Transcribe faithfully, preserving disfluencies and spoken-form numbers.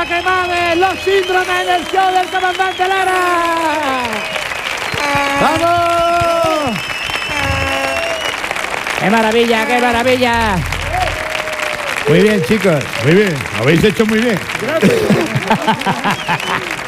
para que mamen los síndromes en el show del comandante Lara. ¡Vamos! ¡Qué maravilla, qué maravilla! Muy bien, chicos, muy bien. Lo habéis hecho muy bien. Gracias.